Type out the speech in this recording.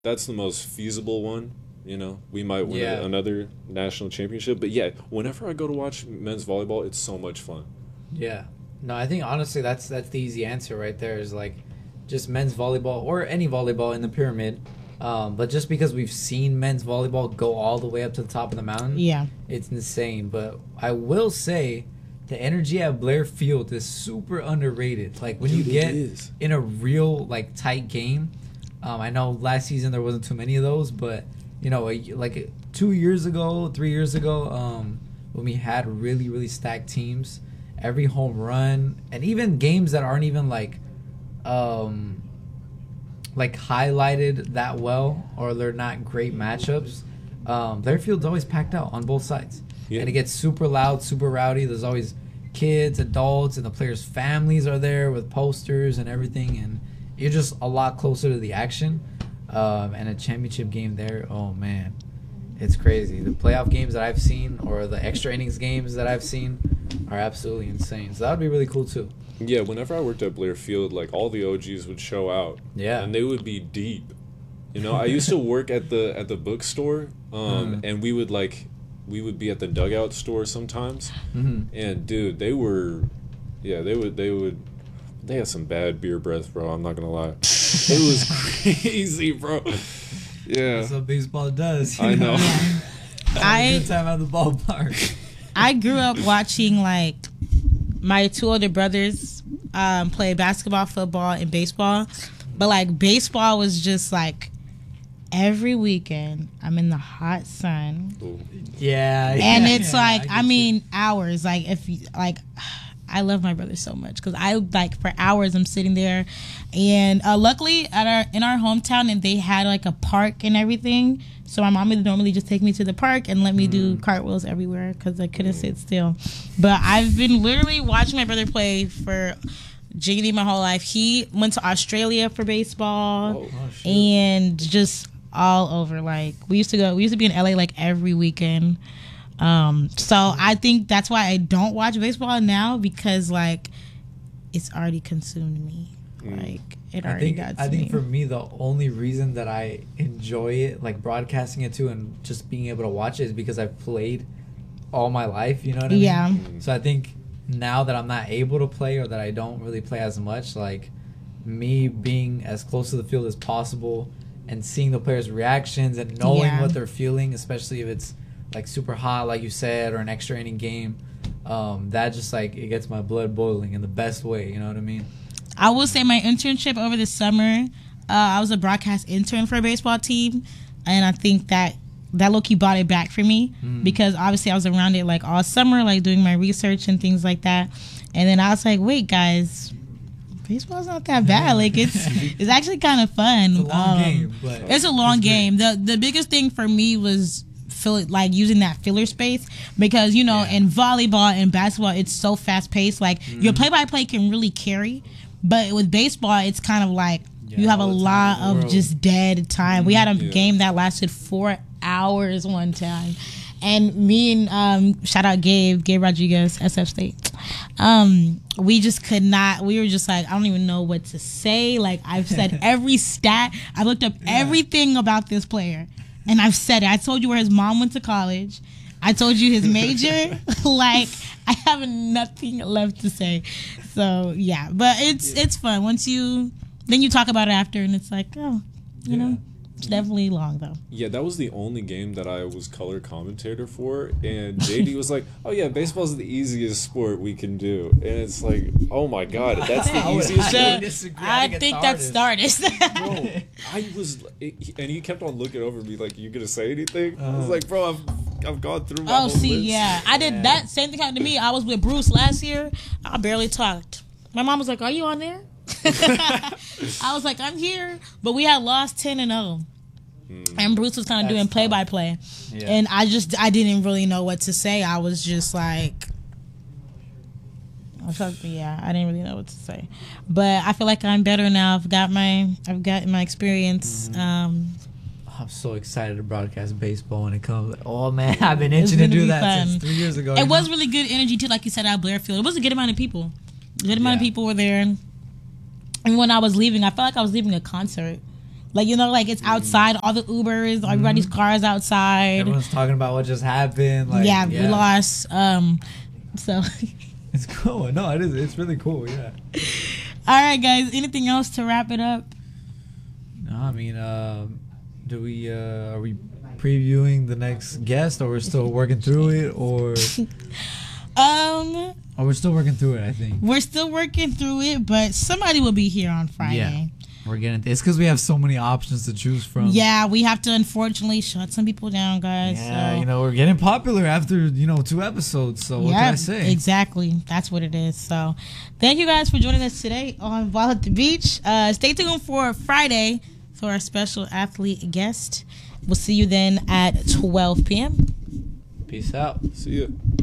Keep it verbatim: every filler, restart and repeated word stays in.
that's the most feasible one. You know, we might win Yeah. a, another national championship. But yeah, whenever I go to watch men's volleyball, it's so much fun. Yeah. No, I think honestly that's that's the easy answer right there is like just men's volleyball or any volleyball in the pyramid. Um, but just because we've seen men's volleyball go all the way up to the top of the mountain, Yeah. it's insane. But I will say the energy at Blair Field is super underrated. Like when Dude, you it get is. in a real like tight game, um, I know last season there wasn't too many of those, but you know, a, like two years ago, three years ago, um, when we had really, really stacked teams, every home run, and even games that aren't even like, um, like highlighted that well, or they're not great matchups, um, their field's always packed out on both sides. Yeah. And it gets super loud, super rowdy. There's always kids, adults, and the players' families are there with posters and everything, and you're just a lot closer to the action. Um, and a championship game there, oh man, it's crazy. The playoff games that I've seen or the extra innings games that I've seen are absolutely insane. So that would be really cool too. Yeah, whenever I worked at Blair Field, like all the O Gs would show out. Yeah. And they would be deep. You know, I used to work at the at the bookstore, um, Mhm. and we would like we would be at the dugout store sometimes. Mm-hmm. And dude, they were, yeah, they would they would they had some bad beer breath, bro. I'm not gonna lie. It was crazy, bro. Yeah. That's what baseball does. you I know. Have a I good time at the ballpark. I grew up watching like my two older brothers um, play basketball, football, and baseball, but like baseball was just like every weekend I'm in the hot sun, Ooh. Yeah, and yeah, it's yeah, like get I you. mean hours. Like if you like. I love my brother so much because I like for hours I'm sitting there, and uh, luckily at our in our hometown and they had like a park and everything. So my mom would normally just take me to the park and let me do cartwheels everywhere because I couldn't sit still. But I've been literally watching my brother play for jiggity my whole life. He went to Australia for baseball Oh, shoot. and just all over. Like we used to go, we used to be in L A like every weekend. Um, so I think that's why I don't watch baseball now because like it's already consumed me. Like it I already think got to I think me. for me the only reason that I enjoy it, like broadcasting it too, and just being able to watch it, is because I've played all my life. You know what I mean? Yeah. So I think now that I'm not able to play or that I don't really play as much, like me being as close to the field as possible and seeing the players' reactions and knowing Yeah. what they're feeling, especially if it's like super hot, like you said, or an extra inning game, um, that just like it gets my blood boiling in the best way. You know what I mean? I will say my internship over the summer, uh, I was a broadcast intern for a baseball team, and I think that that low-key brought it back for me because obviously I was around it like all summer, like doing my research and things like that, and then I was like, wait, guys, baseball's not that bad. Like it's it's actually kind of fun. It's a long Um, game, but It's a long it's great. game. The the biggest thing for me was fill it, like using that filler space because you know Yeah. in volleyball and basketball it's so fast paced. Like Mm-hmm. your play by play can really carry, but with baseball it's kind of like you Yeah, have a all the time lot in the of world. just dead time. We had a Yeah. game that lasted four hours one time. And me and um, shout out Gabe, Gabe Rodriguez, S F State. Um, we just could not. We were just like, I don't even know what to say. Like I've said every stat. I looked up everything about this player, and I've said it. I told you where his mom went to college. I told you his major. Like I have nothing left to say. So yeah, but it's it's fun once you then you talk about it after, and it's like, oh, you know. It's definitely long though. Yeah, that was the only game that I was color commentator for, and J D was like, "Oh yeah, baseball's the easiest sport we can do," and it's like, "Oh my god, that's the I would- easiest." I sport? would disagree. I think it's think the that's hardest. Stardust. Bro, I was, and he kept on looking over me like, "You gonna say anything?" I was Uh. like, "Bro, I've I've gone through my Oh, whole see, list." yeah. I did Yeah. that. Same thing happened to me. I was with Bruce last year. I barely talked. My mom was like, are you on there? I was like, I'm here. But we had lost ten and oh. And Bruce was kind of That's doing tough. play-by-play. Yeah. And I just, I didn't really know what to say. I was just like, I felt, yeah, I didn't really know what to say. But I feel like I'm better now. I've got my, I've got my experience. Mm-hmm. Um, I'm so excited to broadcast baseball when it comes. Oh man, I've been It's itching to gonna do be that fun. since three years ago. It you was know? really good energy too, like you said, at Blairfield. It was a good amount of people. Good amount of Yeah. people were there. And when I was leaving, I felt like I was leaving a concert. Like, you know, like it's outside, all the Ubers, everybody's cars outside. Everyone's talking about what just happened. Like, yeah, yeah, we lost. Um, so. It's cool. No, it is. It's really cool. Yeah. All right, guys. Anything else to wrap it up? No, I mean, um, do we, uh, are we previewing the next guest, or we're still working through it, or? um. Oh, we're still working through it, I think. We're still working through it, but somebody will be here on Friday. Yeah. We're getting it's because we have so many options to choose from. Yeah, we have to unfortunately shut some people down, guys. Yeah, so. you know, we're getting popular after, you know, two episodes. So what yeah, can I say? Exactly. That's what it is. So thank you guys for joining us today on Ball at the Beach. Uh, stay tuned for Friday for our special athlete guest. We'll see you then at twelve p.m. Peace out. See ya.